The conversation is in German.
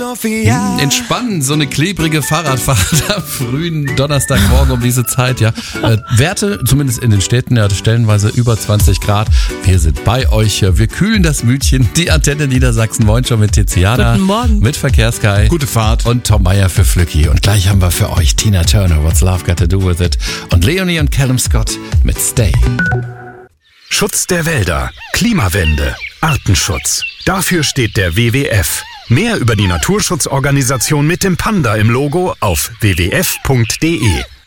Entspannen, so eine klebrige Fahrradfahrt am frühen Donnerstagmorgen um diese Zeit, ja. Werte, zumindest in den Städten, ja, stellenweise über 20 Grad. Wir sind bei euch, wir kühlen das Mütchen. Die Antenne Niedersachsen, moin schon mit Tiziana. Guten Morgen. Mit Verkehrsguy. Gute Fahrt. Und Tom Meyer für Flücki. Und gleich haben wir für euch Tina Turner, What's Love Got to Do With It. Und Leonie und Callum Scott mit Stay. Schutz der Wälder, Klimawende, Artenschutz. Dafür steht der WWF. Mehr über die Naturschutzorganisation mit dem Panda im Logo auf wwf.de.